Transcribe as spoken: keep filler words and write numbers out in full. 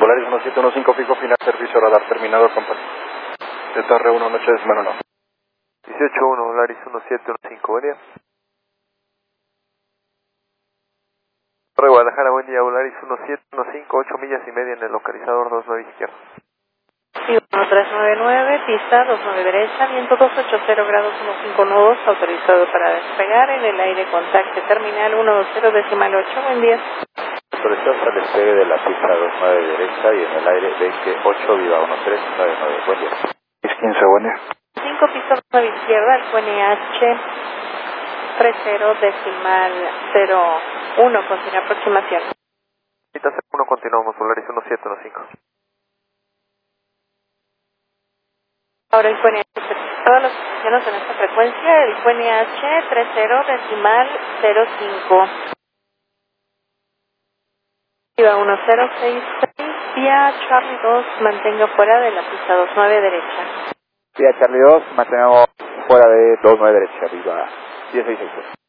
Volaris uno siete uno cinco, fijo final, servicio radar terminado, compañía. De Torre uno, noche de semana, no. dieciocho uno, Volaris uno siete uno cinco, buen día. Torre Guadalajara, buen día, Volaris uno siete uno cinco, ocho millas y media en el localizador dos nueve izquierdo. Sí, uno tres nueve nueve, pista dos nueve derecha, viento doscientos ochenta grados uno cinco nudos, autorizado para despegar en el aire contacto terminal uno dos cero decimal ocho, buen día. Autorizado para el despegue de la pista dos nueve derecha y en el aire veintiocho, viva uno tres nueve nueve, buen día. seis quince, buen día. cinco, pista dos nueve izquierda, el Q N H treinta decimal cero uno, continúa aproximación. Pista cero uno, continuamos, Volaris uno siete uno cinco. Ahora el Q N H, todos los pasajeros en esta frecuencia, el Q N H treinta decimal cero cinco. Viva uno cero seis seis, vía Charlie dos, mantenga fuera de la pista dos nueve derecha. Vía Charlie dos, mantenemos fuera de dos nueve derecha, viva diez seis seis.